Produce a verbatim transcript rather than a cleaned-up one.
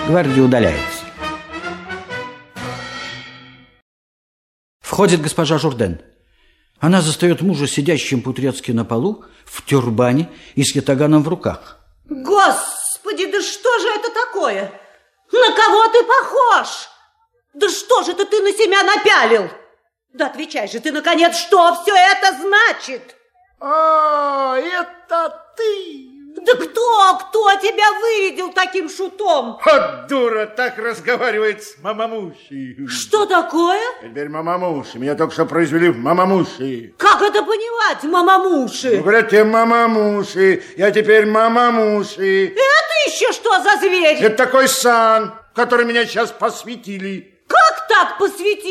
Гвардия удаляется. Входит госпожа Журден. Она застает мужа сидящим по-турецки на полу, в тюрбане и с ятаганом в руках. Господи, да что же это такое? На кого ты похож? Да что же это ты на себя напялил? Да отвечай же ты, наконец, что все это значит? А, это ты! Да кто, кто тебя вырядил таким шутом? Вот дура, так разговаривает с мамамушей. Что такое? Теперь мамамуши. Меня только что произвели в мамамуши. Как это понимать, мамамуши? Ну, говорят, тебе мамамуши. Я теперь мамамуши. Это еще что за зверь? Это такой сан, в который меня сейчас посвятили. Как так посвятили?